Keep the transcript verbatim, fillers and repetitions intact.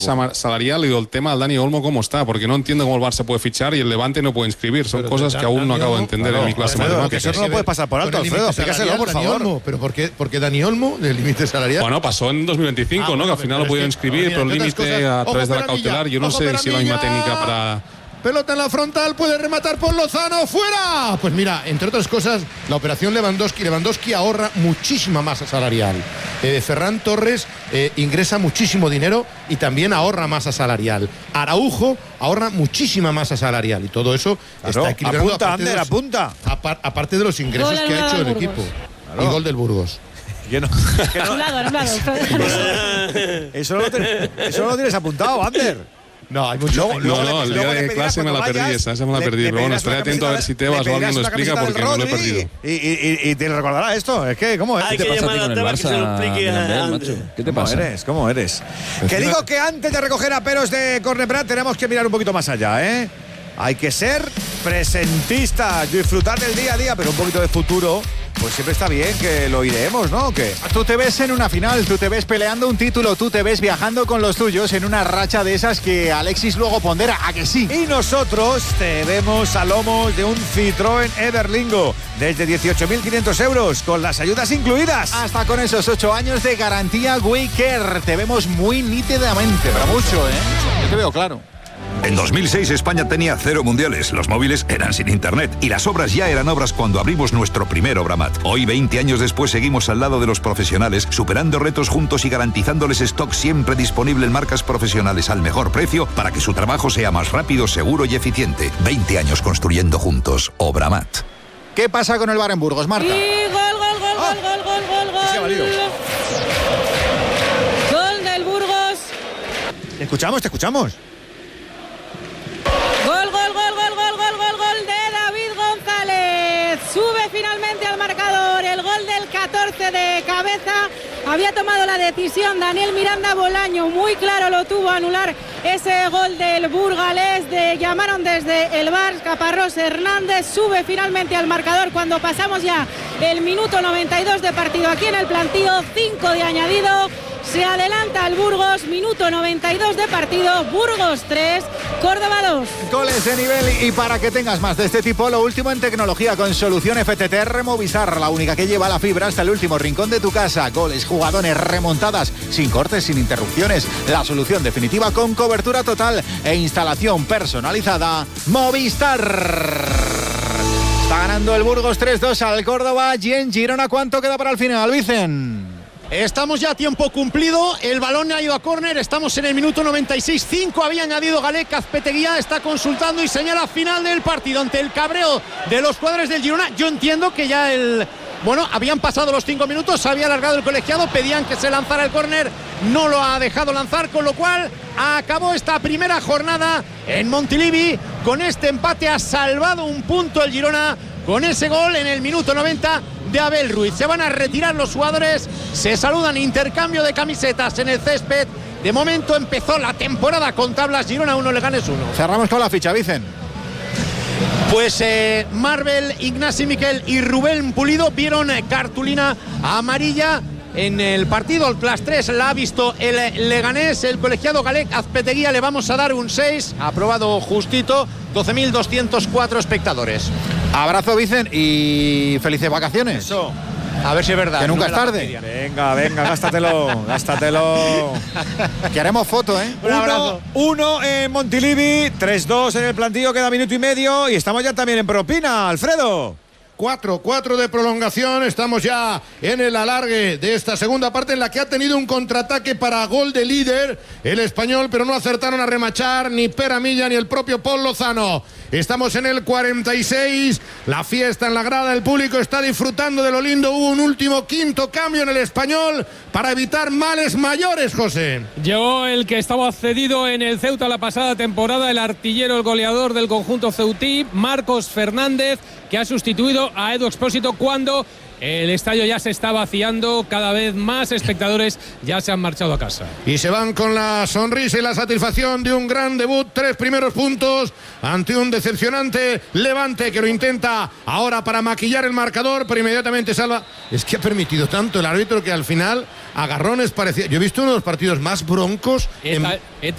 salarial y el tema del Dani Olmo cómo está, porque no entiendo cómo el Barça puede fichar y el Levante no puede inscribir. Son pero cosas que aún no acabo de entender claro, en mi clase Alfredo, matemática. Que eso no lo puedes pasar por alto, Alfredo. Explícaselo, por favor. Olmo, ¿pero por qué, por qué Dani Olmo del límite salarial? Bueno, pasó en dos mil veinticinco, ah, ¿no? Que al final lo pudieron inscribir, pero el límite a través de la cautelar. Yo no sé si es la misma técnica para... Pelota en la frontal, puede rematar por Lozano, ¡fuera! Pues mira, entre otras cosas, la operación Lewandowski, Lewandowski ahorra muchísima masa salarial. Eh, Ferran Torres eh, ingresa muchísimo dinero y también ahorra masa salarial. Araujo ahorra muchísima masa salarial y todo eso claro, está equilibrado. Apunta, Ander, los, apunta. Apar, aparte de los ingresos que ha hecho el equipo. Claro. Y gol del Burgos. Que no, que no. Anulado, anulado. Eso, no te, eso no lo tienes apuntado, Ander. No, hay mucho. No, no, no, el día de clase me la perdí, esa, esa me la perdí. Pero bueno, estaré atento a ver si Tebas o alguien lo explica porque no lo he perdido. Y, y, y, y te recordará esto, es que, ¿cómo es? Hay ¿Qué que te pasa llamar a ti a con el Barça? ¿Qué te pasa? ¿Cómo eres? ¿Cómo eres? Que digo que antes de recoger a Peros de Corneprat tenemos que mirar un poquito más allá, ¿eh? Hay que ser presentista, disfrutar del día a día, pero un poquito de futuro. Pues siempre está bien que lo iremos, ¿no? ¿O qué? Tú te ves en una final, tú te ves peleando un título, tú te ves viajando con los tuyos en una racha de esas que Alexis luego pondera, ¿a que sí? Y nosotros te vemos a lomos de un Citroën Everlingo desde dieciocho mil quinientos euros, con las ayudas incluidas. Hasta con esos ocho años de garantía WeCare. Te vemos muy nítidamente, pero mucho, ¿eh? Yo te veo claro. En dos mil seis España tenía cero mundiales, los móviles eran sin internet y las obras ya eran obras cuando abrimos nuestro primer Obramat. Hoy, veinte años después, seguimos al lado de los profesionales, superando retos juntos y garantizándoles stock siempre disponible en marcas profesionales al mejor precio para que su trabajo sea más rápido, seguro y eficiente. veinte años construyendo juntos. Obramat. ¿Qué pasa con el Bar en Burgos, Marta? Y gol, gol, gol, ah, gol, gol, gol, gol, gol. Se ha valido. Gol del Burgos. Te escuchamos, te escuchamos. Gol, gol, gol, gol, gol, gol, gol, gol de David González. Sube finalmente al marcador el gol del catorce de cabeza. Había tomado la decisión Daniel Miranda Bolaño, muy claro lo tuvo a anular ese gol del burgalés. De, llamaron desde el V A R, Caparrós Hernández sube finalmente al marcador cuando pasamos ya el minuto noventa y dos de partido aquí en el plantío, cinco de añadido. Se adelanta el Burgos, minuto noventa y dos de partido, Burgos tres, Córdoba dos. Goles de nivel y para que tengas más de este tipo, lo último en tecnología con solución F T T R Movistar, la única que lleva la fibra hasta el último rincón de tu casa. Goles, jugadones, remontadas, sin cortes, sin interrupciones. La solución definitiva con cobertura total e instalación personalizada, Movistar. Está ganando el Burgos tres dos al Córdoba. Y en Girona, ¿cuánto queda para el final, Vicen? Estamos ya a tiempo cumplido, el balón ha ido a córner, estamos en el minuto noventa y seis, cinco había añadido Galec. Azpeteguía está consultando y señala final del partido ante el cabreo de los jugadores del Girona. Yo entiendo que ya el... Bueno, habían pasado los cinco minutos, se había alargado el colegiado, pedían que se lanzara el córner, no lo ha dejado lanzar, con lo cual acabó esta primera jornada en Montilivi. Con este empate ha salvado un punto el Girona, con ese gol en el minuto noventa de Abel Ruiz. Se van a retirar los jugadores, se saludan, intercambio de camisetas en el césped. De momento empezó la temporada con tablas, Girona uno, Leganés uno. Cerramos con la ficha, Vicen. Pues eh, Marvel, Ignasi Miquel y Rubén Pulido vieron eh, cartulina amarilla en el partido. El Class tres la ha visto el Leganés, el colegiado Galec. Azpeteguía le vamos a dar un seis, aprobado justito, doce mil doscientos cuatro espectadores. Abrazo, Vicen, y felices vacaciones. Eso, a ver si es verdad. Que nunca es tarde. Venga, venga, gástatelo, gástatelo. Que haremos foto, ¿eh? Un abrazo. Uno, uno en Montilivi, tres dos en el plantillo, queda minuto y medio y estamos ya también en propina, Alfredo. cuatro cuatro de prolongación, estamos ya en el alargue de esta segunda parte en la que ha tenido un contraataque para gol de líder el español, pero no acertaron a remachar ni Pera Milla ni el propio Paul Lozano. Estamos en el cuarenta y seis, la fiesta en la grada, el público está disfrutando de lo lindo. Hubo un último quinto cambio en el español para evitar males mayores, José. Llegó el que estaba cedido en el Ceuta la pasada temporada, el artillero, el goleador del conjunto ceutí, Marcos Fernández, que ha sustituido a Edu Expósito cuando el estadio ya se está vaciando, cada vez más espectadores ya se han marchado a casa. Y se van con la sonrisa y la satisfacción de un gran debut, tres primeros puntos ante un decepcionante Levante que lo intenta ahora para maquillar el marcador, pero inmediatamente salva. Es que ha permitido tanto el árbitro que al final agarrones parecía. Yo he visto uno de los partidos más broncos. He, en... he,